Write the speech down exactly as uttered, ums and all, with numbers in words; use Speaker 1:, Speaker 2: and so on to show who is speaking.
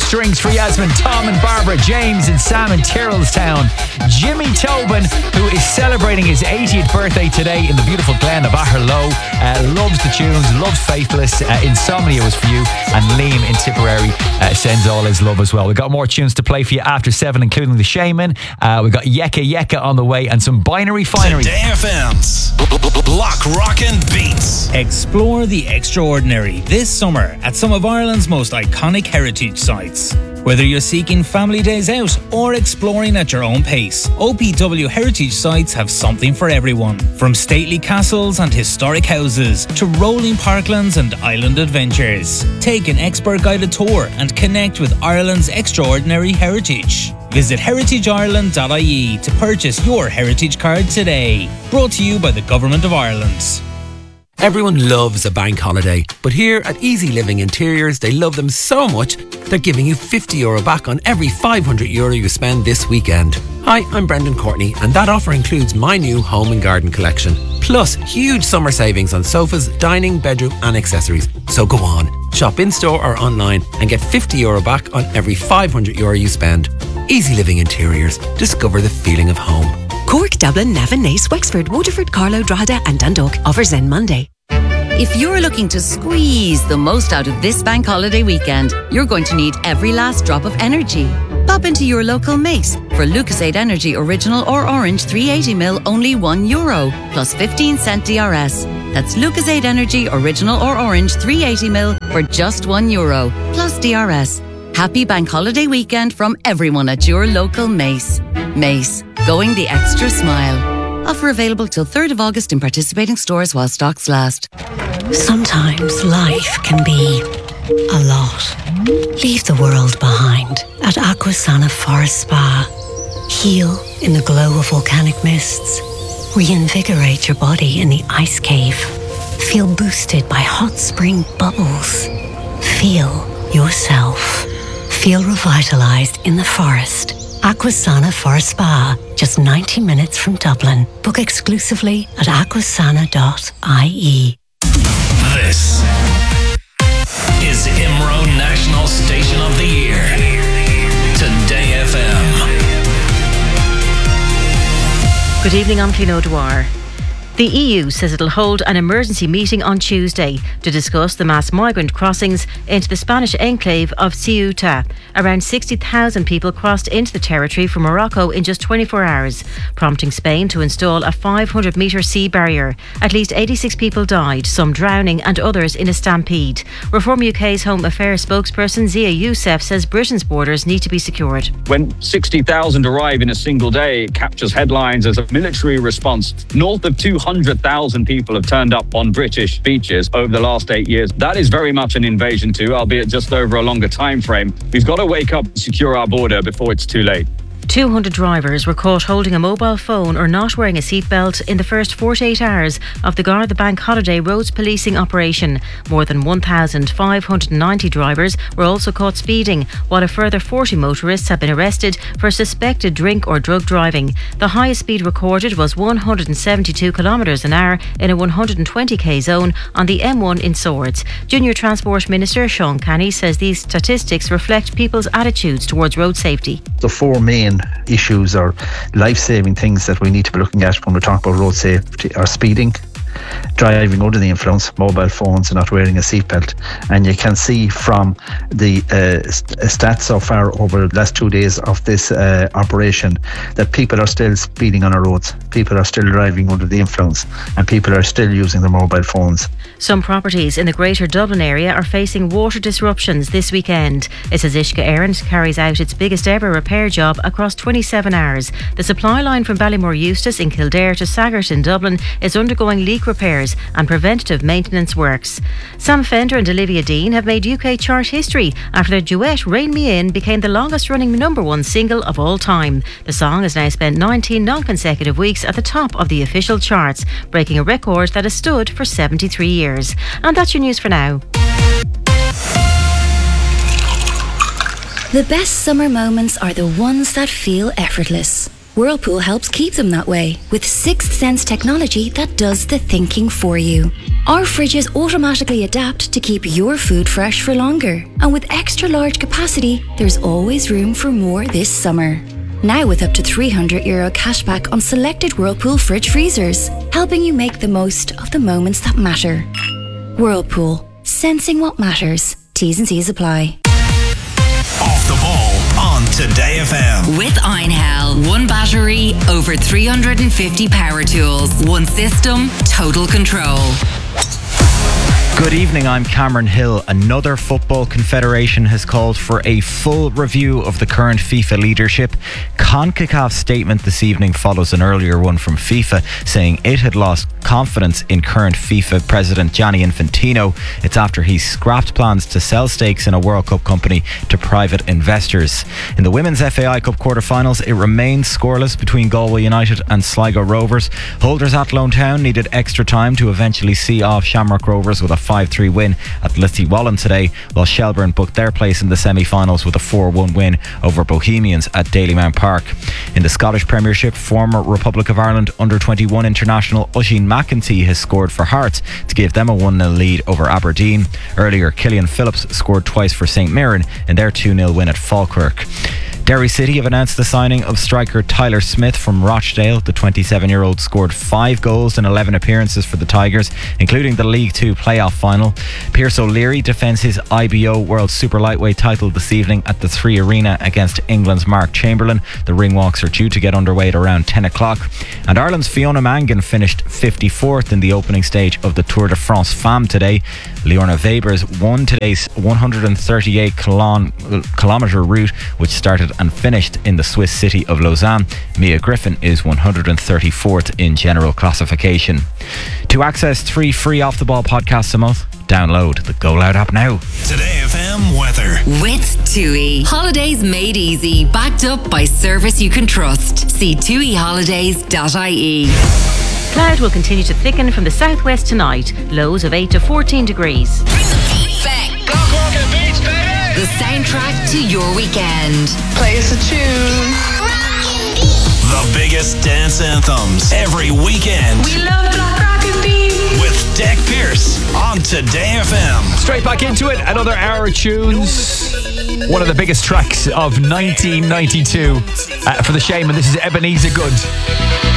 Speaker 1: Strings for Yasmin, Tom and Barbara, James and Sam in Tyrrellstown, Jimmy Tobin, who is celebrating his eightieth birthday today in the beautiful Glen of Aherlow, uh, loves the tunes, loves Faithless, uh, Insomnia was for you, and Liam in Tipperary uh, sends all his love as well. We've got more tunes to play for you after seven, including The Shaman. Uh, we've got Yeka Yeka on the way and some Binary Finery.
Speaker 2: Today F M's Block Rockin' Beats.
Speaker 3: Explore the extraordinary this summer at some of Ireland's most iconic heritage sites. Whether you're seeking family days out or exploring at your own pace, O P W heritage sites have something for everyone. From stately castles and historic houses to rolling parklands and island adventures. Take an expert guided tour and connect with Ireland's extraordinary heritage. Visit heritage ireland dot I E to purchase your heritage card today. Brought to you by the Government of Ireland.
Speaker 4: Everyone loves a bank holiday, but here at Easy Living Interiors, they love them so much, they're giving you fifty euro back on every five hundred euro you spend this weekend. Hi, I'm Brendan Courtney, and that offer includes my new home and garden collection. Plus, huge summer savings on sofas, dining, bedroom and accessories. So go on, shop in-store or online and get fifty euro back on every five hundred euro you spend. Easy Living Interiors. Discover the feeling of home.
Speaker 5: Cork, Dublin, Navan, Naas, Wexford, Waterford, Carlow, Drogheda and Dundalk. Offers end Monday.
Speaker 6: If you're looking to squeeze the most out of this bank holiday weekend, you're going to need every last drop of energy. Pop into your local Mace for Lucasade Energy Original or Orange three eighty milliliters, only one euro, plus fifteen cent D R S. That's Lucasade Energy Original or Orange three eighty milliliters for just one euro, plus D R S. Happy bank holiday weekend from everyone at your local Mace. Mace, going the extra smile. Offer available till third of August in participating stores while stocks last.
Speaker 7: Sometimes life can be a lot. Leave the world behind at Aquasana Forest Spa. Heal in the glow of volcanic mists. Reinvigorate your body in the ice cave. Feel boosted by hot spring bubbles. Feel yourself. Feel revitalized in the forest. Aquasana Forest Spa, just ninety minutes from Dublin. Book exclusively at aquasana dot I E.
Speaker 2: This is I M R O National Station of the Year. Today F M.
Speaker 8: Good evening, I'm Clino Dwyer. The E U says it'll hold an emergency meeting on Tuesday to discuss the mass migrant crossings into the Spanish enclave of Ceuta. Around sixty thousand people crossed into the territory from Morocco in just twenty-four hours, prompting Spain to install a five hundred metre sea barrier. At least eighty-six people died, some drowning and others in a stampede. Reform U K's Home Affairs spokesperson Zia Youssef says Britain's borders need to be secured.
Speaker 9: When sixty thousand arrive in a single day, it captures headlines as a military response. North of two hundred thousand people have turned up on British beaches over the last eight years. That is very much an invasion too, albeit just over a longer time frame. We've got to wake up and secure our border before it's too late.
Speaker 8: two hundred drivers were caught holding a mobile phone or not wearing a seatbelt in the first forty-eight hours of the Garda Bank Holiday roads policing operation. More than one thousand five hundred ninety drivers were also caught speeding, while a further forty motorists have been arrested for suspected drink or drug driving. The highest speed recorded was one hundred seventy-two kilometres an hour in a one hundred twenty k zone on the M one in Swords. Junior Transport Minister Sean Canny says these statistics reflect people's attitudes towards road safety.
Speaker 10: The four main issues or life-saving things that we need to be looking at when we talk about road safety are speeding, driving under the influence, mobile phones and not wearing a seatbelt. And you can see from the uh, stats so far over the last two days of this uh, operation that people are still speeding on our roads, people are still driving under the influence and people are still using their mobile phones.
Speaker 8: Some properties in the Greater Dublin area are facing water disruptions this weekend. It says Ishka Errant carries out its biggest ever repair job across twenty-seven hours. The supply line from Ballymore Eustace in Kildare to Saggart in Dublin is undergoing leak repairs and preventative maintenance works. Sam Fender and Olivia Dean have made U K chart history after their duet Rain Me In became the longest running number one single of all time. The song has now spent nineteen non-consecutive weeks at the top of the official charts, breaking a record that has stood for seventy-three years. And that's your news for now.
Speaker 11: The best summer moments are the ones that feel effortless. Whirlpool helps keep them that way with sixth sense technology that does the thinking for you. Our fridges automatically adapt to keep your food fresh for longer. And with extra large capacity, there's always room for more this summer. Now with up to three hundred euro cashback on selected Whirlpool fridge freezers, helping you make the most of the moments that matter. Whirlpool, sensing what matters. T's and C's apply.
Speaker 2: Off the ball on Today F M.
Speaker 12: With Einhell. One battery, over three hundred fifty power tools. One system, total control.
Speaker 13: Good evening, I'm Cameron Hill. Another football confederation has called for a full review of the current FIFA leadership. CONCACAF's statement this evening follows an earlier one from FIFA saying it had lost confidence in current FIFA president Gianni Infantino. It's after he scrapped plans to sell stakes in a World Cup company to private investors. In the Women's F A I Cup quarter-finals, it remained scoreless between Galway United and Sligo Rovers. Holders Athlone Town needed extra time to eventually see off Shamrock Rovers with a five three win at Lithywallen today, while Shelburne booked their place in the semi-finals with a four one win over Bohemians at Dalymount Park. In the Scottish Premiership, former Republic of Ireland under twenty-one international Oisín McEntee has scored for Hearts to give them a one nil lead over Aberdeen. Earlier, Killian Phillips scored twice for St Mirren in their two nil win at Falkirk. Derry City have announced the signing of striker Tyler Smith from Rochdale. The twenty-seven-year-old scored five goals in eleven appearances for the Tigers, including the League Two playoff final. Pierce O'Leary defends his I B O World Super Lightweight title this evening at the Three Arena against England's Mark Chamberlain. The ringwalks are due to get underway at around ten o'clock. And Ireland's Fiona Mangan finished fifty-fourth in the opening stage of the Tour de France Femmes today. Leorna Webers won today's one hundred thirty-eight kilometre route, which started and finished in the Swiss city of Lausanne. Mia Griffin is one hundred thirty-fourth in general classification. To access three free Off the Ball podcasts a month, download the Go Loud app now.
Speaker 2: Today F M weather.
Speaker 12: With TUI. Holidays made easy, backed up by service you can trust. See tui holidays dot I E.
Speaker 8: Cloud will continue to thicken from the southwest tonight. Lows of eight to fourteen degrees.
Speaker 12: Bring the beat back. The soundtrack to your weekend.
Speaker 14: Play us a tune.
Speaker 2: The biggest dance anthems every weekend.
Speaker 14: We love Black Rock and Beat.
Speaker 2: With Deck Pierce on Today F M.
Speaker 1: Straight back into it, another hour of tunes. One of the biggest tracks of nineteen ninety-two uh, for the Shaman. This is Ebenezer Good.